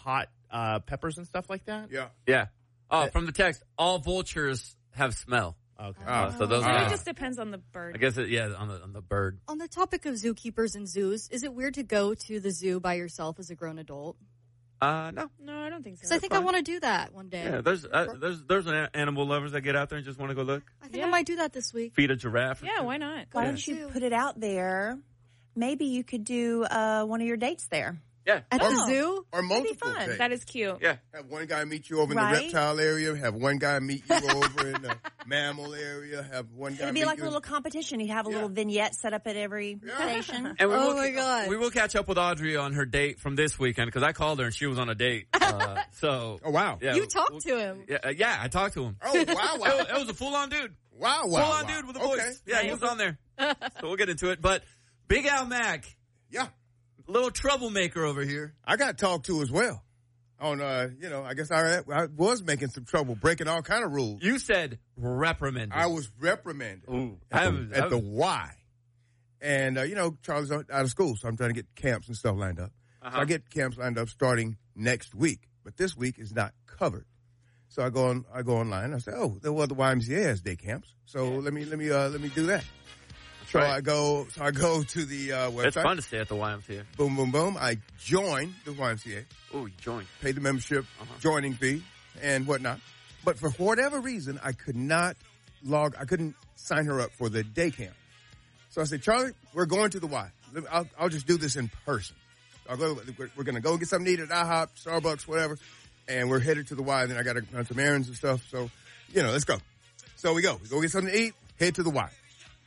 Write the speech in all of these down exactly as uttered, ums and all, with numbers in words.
hot uh, peppers and stuff like that. Yeah. Yeah. Oh, from the text, all vultures have smell. Okay. Uh, so those So are, it just depends on the bird. I guess, it, yeah, on the on the bird. On the topic of zookeepers and zoos, is it weird to go to the zoo by yourself as a grown adult? Uh, no. No, I don't think so. Because I think I want to do that one day. Yeah, there's uh, there's there's an animal lovers that get out there and just want to go look. I think I might do that this week. Feed a giraffe. Yeah, why not? Why don't you put it out there? Maybe you could do uh, one of your dates there. Yeah. At Oh. the zoo? Or multiple fun. days. That is cute. Yeah. Have one guy meet you over in Right. the reptile area. Have one guy meet you over in the mammal area. Have one guy It'd be meet like you a little competition. You have a Yeah. little vignette set up at every station. And we Oh will, my God. We will catch up with Audrey on her date from this weekend because I called her and she was on a date. Uh, so. Oh, wow. Yeah, You talked we'll- to him. Yeah, uh, yeah, I talked to him. Oh, wow, It, wow. was- it was a full on dude. Wow, wow, Full on wow. dude with a voice. Okay. Yeah, he was on there. So we'll get into it. But Big Al Mack, Yeah. little troublemaker over here. I got talked to as well. On, uh, you know, I guess I, I was making some trouble, breaking all kind of rules. You said reprimanded. I was reprimanded Ooh, at, I the, haven't- I at the haven't- Y. And, uh, you know, Charlie's out out of school, so I'm trying to get camps and stuff lined up. So Uh-huh. I get camps lined up starting next week, but this week is not covered. So I go on, I go online. I say, oh, the, well, the Y M C A has day camps, so let me, let me, uh, let me do that. So right. I go, so I go to the uh, website. It's fun to stay at the Y M C A. Boom, boom, boom. I join the Y M C A. Oh, you joined. Pay the membership, Uh-huh. joining fee, and whatnot. But for whatever reason, I could not log. I couldn't sign her up for the day camp. So I said, Charlie, we're going to the Y. I'll, I'll just do this in person. I'll go. We're, we're going to go get something to eat at IHOP, Starbucks, whatever, and we're headed to the Y. Then I got to run some errands and stuff. So, you know, let's go. So we go. We go get something to eat. Head to the Y.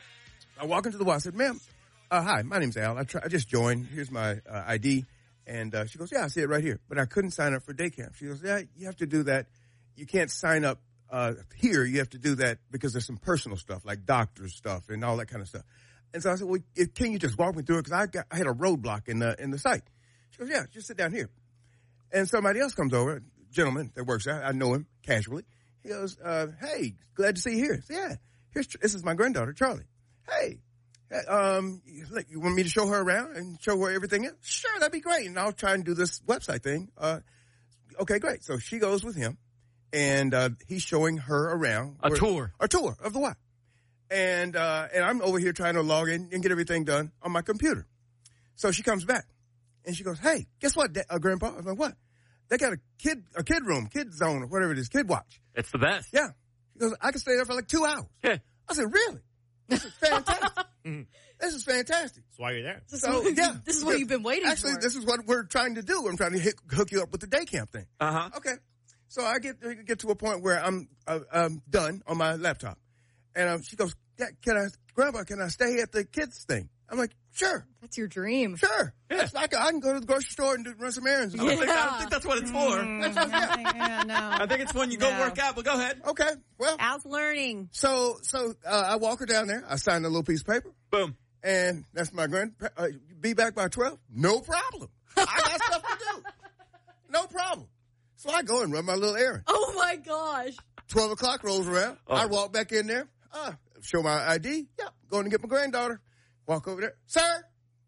I walk into the Y. I said, ma'am, uh, hi, my name's Al. I, try, I just joined. Here's my uh, I D. And uh, she goes, yeah, I see it right here. But I couldn't sign up for day camp. She goes, yeah, you have to do that. You can't sign up uh, here. You have to do that because there's some personal stuff, like doctor's stuff and all that kind of stuff. And so I said, well, if, can you just walk me through it? Because I, got, I had a roadblock in the, in the site. She goes, yeah, just sit down here. And somebody else comes over, a gentleman that works there. I know him casually. He goes, uh, hey, glad to see you here. I said, yeah, here's, this is my granddaughter, Charlie. Hey, um, like, you want me to show her around and show her everything is? Sure, that'd be great. And I'll try and do this website thing. Uh, okay, great. So she goes with him and, uh, he's showing her around. A where- tour. A tour of the Y. And, uh, and I'm over here trying to log in and get everything done on my computer. So she comes back and she goes, hey, guess what, da- uh, Grandpa? I was like, what? They got a kid, a kid room, kid zone or whatever it is, kid watch. It's the best. Yeah. She goes, I can stay there for like two hours. Yeah. I said, really? This is fantastic. This is fantastic. That's why you're there. This is So, what, yeah. this is what you've been waiting Actually, for. this is what we're trying to do. I'm trying to hit, hook you up with the day camp thing. Uh-huh. Okay. So I get get to a point where I'm uh, I'm done on my laptop. And um, she goes, Dad, can I, Grandpa, can I stay at the kids thing? I'm like, sure, That's your dream. sure. Yes, I can, I can go to the grocery store and do, run some errands. I don't, think, I don't think that's what it's for. Mm, I think- yeah, no. I think it's when you go No. work out, but go ahead. Okay, well, Al's learning. so so uh, I walk her down there. I sign a little piece of paper. Boom. And that's my grand. Uh, be back by twelve? No problem. I got stuff to do. No problem. So I go and run my little errand. Oh my gosh. twelve o'clock rolls around. Oh. I walk back in there. Uh, show my I D. Yep. Going to get my granddaughter. Walk over there. Sir.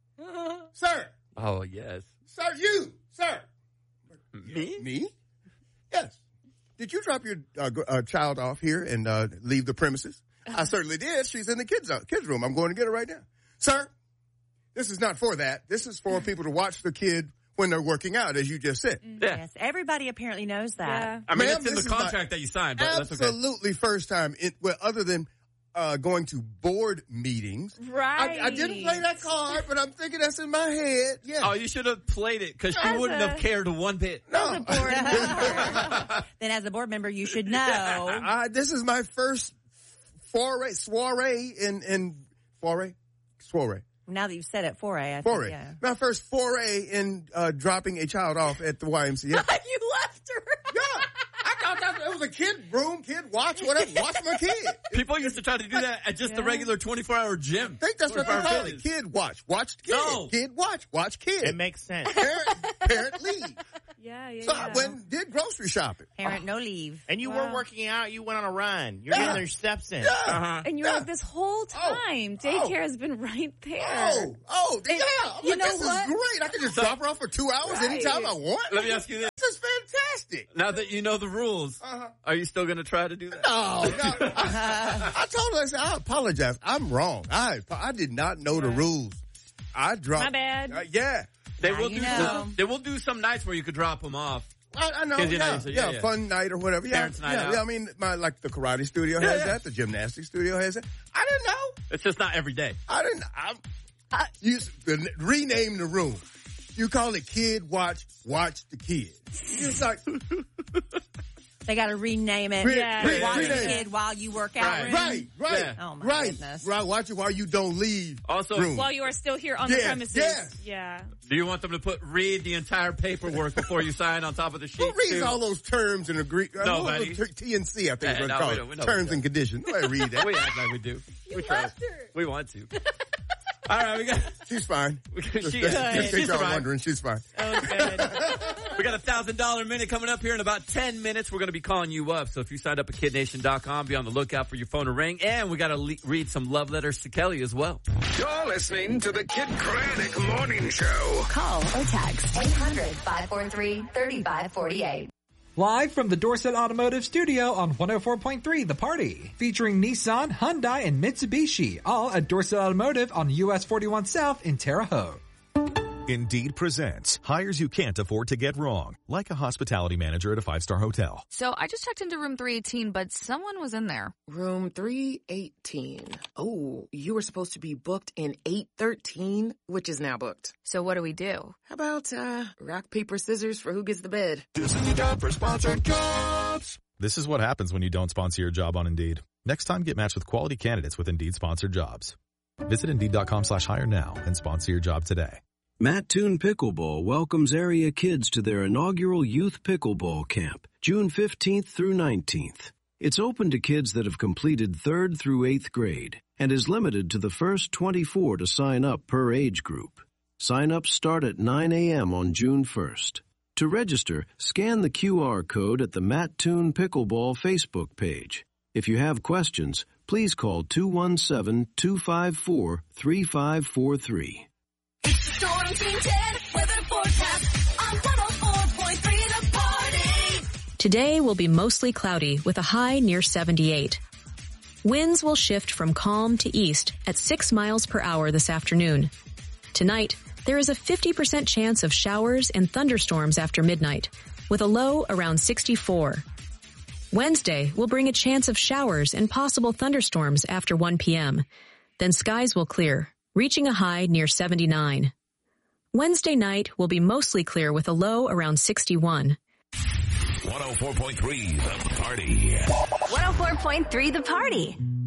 Sir. Oh, yes. Sir, you. Sir. Me? Me? Yes. Did you drop your uh, gr- uh, child off here and uh, leave the premises? I certainly did. She's in the kids uh, kids room. I'm going to get her right now. Sir, this is not for that. This is for people to watch the kid when they're working out, as you just said. Yeah. Yes, everybody apparently knows that. Yeah. I mean, Ma'am, it's in this the is my contract that you signed, but that's okay. Absolutely first time, it, well, other than uh, going to board meetings. Right. I, I didn't play that card, but I'm thinking that's in my head. Yeah. Oh, you should have played it because she As wouldn't a- have cared one bit. no. Then as a board member, you should know. I, this is my first foray, soiree in, in, foray? Soiree. Now that you've said it, foray. I Foray. Think, yeah. My first foray in uh, dropping a child off at the Y M C A. You left her. Yeah. I, I thought it was a kid room, kid watch, whatever. Watch my kid. People used to try to do that at just the Yeah. regular twenty-four hour gym. I think that's what they twenty-four hour call it. fitness. Kid watch. Watch kid. No. Kid watch. Watch kid. It makes sense. Parent, parent leave. Yeah, yeah, So yeah. I went and did grocery shopping. Parent, no leave. And you Wow. weren't working out. You went on a run. You're Yeah. getting your steps in. Yeah. Uh-huh. And you're Yeah. like, this whole time, daycare has been right there. Oh, oh, yeah. I'm you like, know this what? is great. I can just drop her off for two hours Right. anytime I want. Let me ask you this. This is fantastic. Now that you know the rules, Uh-huh. are you still going to try to do that? No, no. I, I told her, I said, I apologize. I'm wrong. I I did not know the rules. I dropped. My bad. Uh, yeah. They Now will you do know. some, they will do some nights where you could drop them off. I, I know, 'Cause, you know, yeah, you say, yeah, yeah, yeah. fun night or whatever. Yeah, Parents' night yeah, out. yeah. I mean, my like the karate studio Yeah, has yeah. that. The gymnastics studio has that. I didn't know. It's just not every day. I didn't. I'm, I, you the, rename the room. You call it Kid Watch. Watch the kid. It's like They got to rename it. Re- Yeah. re- Watch the rename it. kid while you work out. Right. room. Right, right, Yeah. Oh, my right, goodness. right. Watch it while you don't leave. Also, room. While you are still here on the Yeah, premises. yeah. Yeah. do you want them to put read the entire paperwork before you sign on top of the sheet? Who reads too? all those terms and agree? uh, Nobody. what was it? T N C, I think Yeah, is what no, it's called. we don't- we know Terms we and conditions. Nobody read that. We act like we do. We try. left her. We want to. All right, we got She's fine. we got, Just, she, just in she's case y'all survived. wondering, she's fine. Oh, good. We got a thousand dollar minute coming up here in about ten minutes. We're going to be calling you up. So if you signed up at kid nation dot com, be on the lookout for your phone to ring. And we got to le- read some love letters to Kelly as well. You're listening to the Kid Kranik Morning Show. Call or text eight hundred, five four three, three five four eight. Live from the Dorset Automotive Studio on one oh four point three The Party. Featuring Nissan, Hyundai, and Mitsubishi. All at Dorset Automotive on U S forty-one South in Terre Haute. Indeed presents hires you can't afford to get wrong, like a hospitality manager at a five-star hotel. So I just checked into room three eighteen, but someone was in there. Room three eighteen. Oh, you were supposed to be booked in eight thirteen, which is now booked. So what do we do? How about, uh, rock, paper, scissors for who gets the bed? This is the job for sponsored jobs. This is what happens when you don't sponsor your job on Indeed. Next time, get matched with quality candidates with Indeed sponsored jobs. Visit Indeed.com slash hire now and sponsor your job today. Mattoon Pickleball welcomes area kids to their inaugural Youth Pickleball Camp, June fifteenth through nineteenth. It's open to kids that have completed third through eighth grade and is limited to the first twenty-four to sign up per age group. Sign-ups start at nine a.m. on June first. To register, scan the Q R code at the Mattoon Pickleball Facebook page. If you have questions, please call two one seven, two five four, three five four three. Storm Team ten weather forecast on one oh four point three The Party. Today will be mostly cloudy with a high near seventy-eight. Winds will shift from calm to east at six miles per hour this afternoon. Tonight, there is a fifty percent chance of showers and thunderstorms after midnight, with a low around sixty-four. Wednesday will bring a chance of showers and possible thunderstorms after one p.m. Then skies will clear, reaching a high near seventy-nine. Wednesday night will be mostly clear with a low around sixty-one. one oh four point three The Party. one oh four point three The Party.